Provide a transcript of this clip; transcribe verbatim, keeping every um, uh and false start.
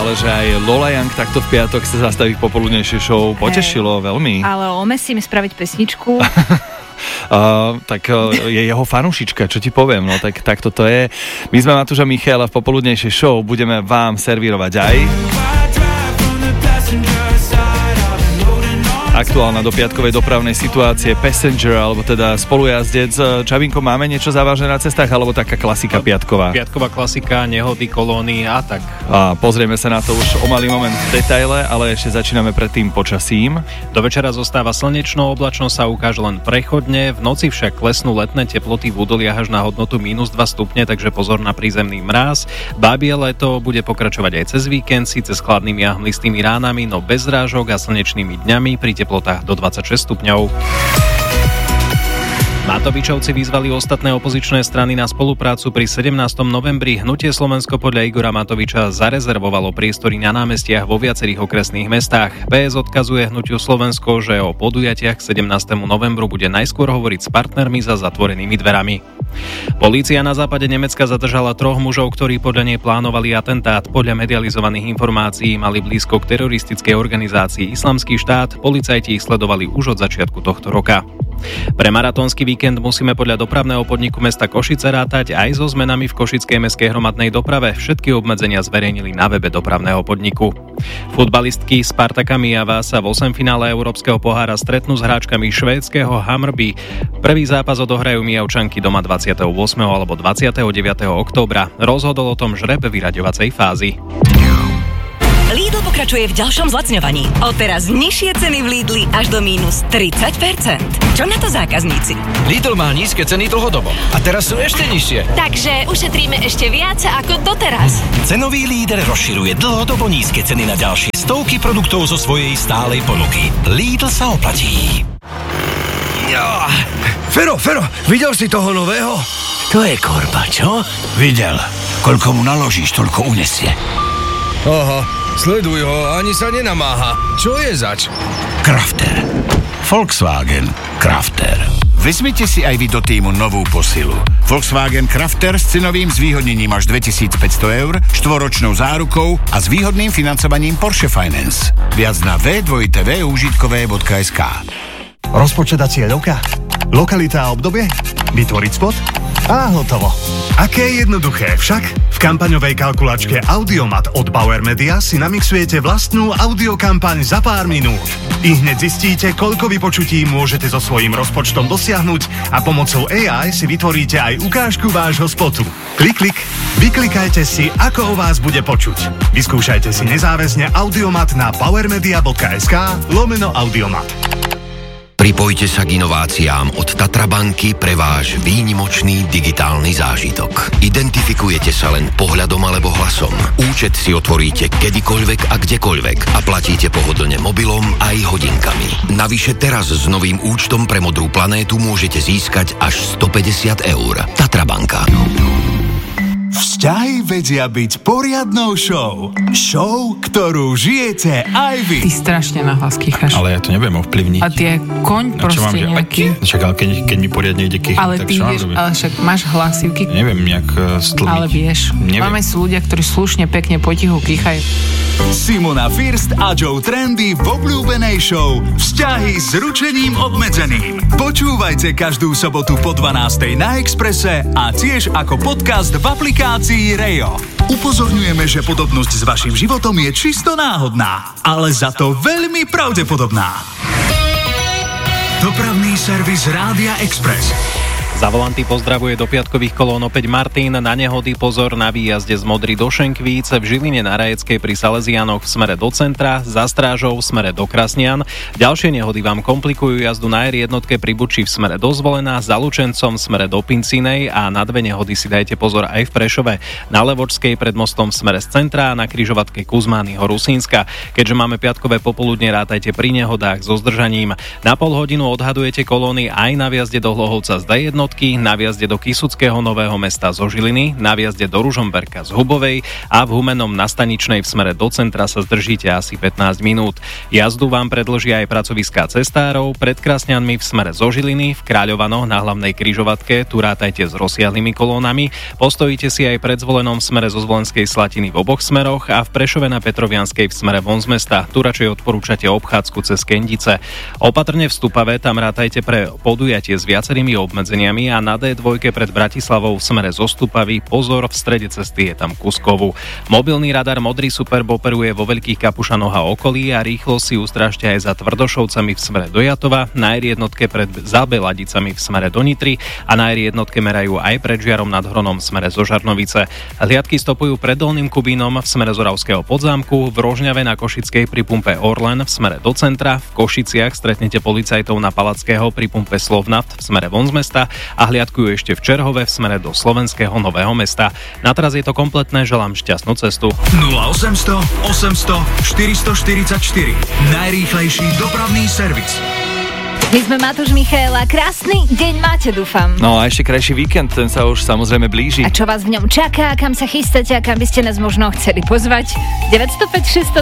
ale že aj Lola Young takto v piatok sa zastaví v popoludnejšej show. Potešilo hey, veľmi. Ale Ome si mi spraviť pesničku. Uh, tak uh, je jeho fanúšička, čo ti poviem, no tak, tak toto je. My sme Matúš a Michal a v popoludnejšej show budeme vám servírovať aj aktuálna do piatkovej dopravnej situácie Passenger, alebo teda spolujazdec. Čavinko, máme niečo závažné na cestách, alebo taká klasika piatková? Piatková klasika, nehody, kolóny a tak. A pozrieme sa na to už o malý moment v detaile, ale ešte začíname predtým počasím. Do večera zostáva slnečno, oblačno sa ukáže len prechodne, v noci však klesnú letné teploty v údoliach až na hodnotu mínus dva stupne, takže pozor na prízemný mráz. Bábie leto bude pokračovať aj cez víkend, síce s chladnými a hmlistými ránami, no bez zrážok a slnečnými dňami pri teplotách do dvadsaťšesť stupňov. Matovičovci vyzvali ostatné opozičné strany na spoluprácu pri sedemnásteho novembri. Hnutie Slovensko podľa Igora Matoviča zarezervovalo priestory na námestiach vo viacerých okresných mestách. bé es odkazuje Hnutiu Slovensko, že o podujatiach k sedemnástemu novembru bude najskôr hovoriť s partnermi za zatvorenými dverami. Polícia na západe Nemecka zadržala troch mužov, ktorí podľa nej plánovali atentát. Podľa medializovaných informácií mali blízko k teroristickej organizácii Islamský štát. Policajti ich sledovali už od začiatku tohto roka. Pre maratónsky víkend musíme podľa dopravného podniku mesta Košice rátať aj so zmenami v košickej mestskej hromadnej doprave. Všetky obmedzenia zverejnili na webe dopravného podniku. Futbalistky Spartaka Mijava sa v osemfinále Európskeho pohára stretnú s hráčkami švédskeho Hammarby. Prvý zápas odohrajú Mijavčanky doma dvadsiateho ôsmeho alebo dvadsiateho deviateho októbra. Rozhodol o tom žreb vyraďovacej fázy. Lidl pokračuje v ďalšom zlacňovaní. Odteraz nižšie ceny v Lidli až do mínus tridsať percent. Čo na to zákazníci? Lidl má nízke ceny dlhodobo a teraz sú ešte nižšie. Takže ušetríme ešte viac ako doteraz. Cenový líder rozširuje dlhodobo nízke ceny na ďalšie stovky produktov zo svojej stálej ponuky. Lidl sa oplatí. Ja. Fero, Fero, videl si toho nového? To je korba, čo? Videl. Koľko mu naložíš, toľko unesie. Aha, sleduj ho, ani sa nenamáha. Čo je zač? Crafter. Volkswagen Crafter. Vezmite si aj vy do týmu novú posilu. Volkswagen Crafter s cenovým zvýhodnením až dvetisícpäťsto eur, štvoročnou zárukou a s výhodným financovaním Porsche Finance. Viac na w w w bodka užitkové bodka es ká. Rozpočet a cieľ roka? Lokalita a obdobie? Vytvoriť spot? A hotovo. Aké jednoduché však? V kampaňovej kalkulačke Audiomat od Bauer Media si namixujete vlastnú audiokampaň za pár minút. I hneď zistíte, koľko vypočutí môžete so svojím rozpočtom dosiahnuť a pomocou á í si vytvoríte aj ukážku vášho spotu. Klik, klik, vyklikajte si, ako o vás bude počuť. Vyskúšajte si nezáväzne Audiomat na powermedia bodka es ká lomeno Audiomat. Pripojte sa k inováciám od Tatra banky pre váš výnimočný digitálny zážitok. Identifikujete sa len pohľadom alebo hlasom. Účet si otvoríte kedykoľvek a kdekoľvek a platíte pohodlne mobilom aj hodinkami. Navyše teraz s novým účtom pre Modrú planétu môžete získať až stopäťdesiat eur. Tatra banka. Vzťahy vedia byť poriadnou show. Show, ktorú žijete aj vy. Ty strašne nahlas kýchaš. Ale ja to neviem ovplyvniť. A ty je koň no, proste mám, nejaký. Však ale keď, keď mi poriadne ide kýchať, ale tak ty čo mám vieš, robiť? ale však máš hlasivky. Neviem nejak uh, stlmiť. Ale vieš, neviem. Máme sú ľudia, ktorí slušne, pekne, potichu kýchajú. Simona First a Joe Trendy v obľúbenej show Vzťahy s ručením obmedzeným. Počúvajte každú sobotu po dvanástej na Expresse a tiež ako podcast v aplikácii Rejo. Upozorňujeme, že podobnosť s vašim životom je čisto náhodná, ale za to veľmi pravdepodobná. Dopravný servis Rádia Express. Za volanty pozdravuje do piatkových kolón opäť Martin. Na nehody pozor na výjazde z Modry do Šenkvíc, v Žiline na Rajeckej pri Salesianoch v smere do centra, za Strážou v smere do Krasnian. Ďalšie nehody vám komplikujú jazdu na er jednotke pri Buči v smere do Zvolena, za Lučencom v smere do Pincinej a na dve nehody si dajte pozor aj v Prešove. Na Levočskej pred mostom v smere z centra a na križovatke Kuzmányho Rusínska. Keďže máme piatkové popoludne, rátajte pri nehodách so zdržaním. Na pol hodinu odhadujete kolóny aj na viazde do Hlohovca z dé jeden jednotky na vjazde do Kysuckého Nového Mesta zo Žiliny, na vjazde do Ružomberka z Hubovej a v Humennom na Staničnej v smere do centra sa zdržíte asi pätnásť minút. Jazdu vám predložia aj pracoviská cestárov, pred Krasňanmi v smere zo Žiliny, v Kráľovanoch na hlavnej križovatke, tu rátajte s rozsiahlými kolónami, postojíte si aj pred Zvolenom v smere zo Zvolenskej Slatiny v oboch smeroch a v Prešove na Petrovianskej v smere von z mesta, tu radšej odporúčate obchádzku cez Kendice. Opatrne v Stupave, tam rátajte pre podujatie s viacerými obmedzeniami a na dé dva pred Bratislavou v smere zo Stupavy pozor, v strede cesty je tam Kuskovu. Mobilný radar Modrý Superb operuje vo Veľkých Kapušanoch a okolí a rýchlo si ustrážte aj za Tvrdošovcami v smere do Jatova, na er jednotke pred Zábeladicami v smere do Nitry a na er jednotke merajú aj pred Žiarom nad Hronom v smere zo Žarnovice. Hliadky stopujú pred Dolným Kubínom v smere z Oravského Podzámku, v Rožňave na Košickej pri pumpe Orlen v smere do centra, v Košiciach stretnete policajtov na Palackého pri pumpe Slovnaft v smere von z mesta a hliadkujú ešte v Čerhove v smere do Slovenského Nového Mesta. Na teraz je to kompletné, želám šťastnú cestu. nula osemsto osemsto štyristoštyridsaťštyri. Najrýchlejší dopravný servis. My sme Matúš, Michaela. Krásny deň máte, dúfam. No a ešte krajší víkend, ten sa už samozrejme blíži. A čo vás v ňom čaká, kam sa chystáte a kam by ste nás možno chceli pozvať? deväť nula päť, šesť